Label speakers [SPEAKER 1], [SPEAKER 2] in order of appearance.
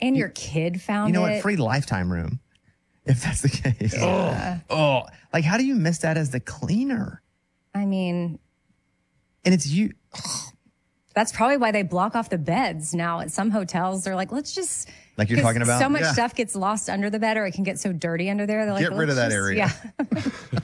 [SPEAKER 1] And your kid found it.
[SPEAKER 2] You know what? Free lifetime room, if that's the case.
[SPEAKER 1] Yeah.
[SPEAKER 2] Oh, like how do you miss that as the cleaner?
[SPEAKER 1] I mean,
[SPEAKER 2] and it's you.
[SPEAKER 1] That's probably why they block off the beds now at some hotels. They're like, let's just.
[SPEAKER 2] Like you're talking about?
[SPEAKER 1] So much stuff gets lost under the bed or it can get so dirty under there. They're like,
[SPEAKER 3] Get rid of that area.
[SPEAKER 1] Yeah.